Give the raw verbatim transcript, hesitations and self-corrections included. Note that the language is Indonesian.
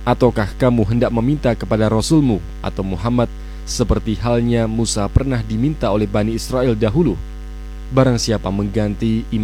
Ataukah kamu hendak meminta kepada Rasulmu atau Muhammad seperti halnya Musa pernah diminta oleh Bani Israel dahulu? Barang siapa mengganti imam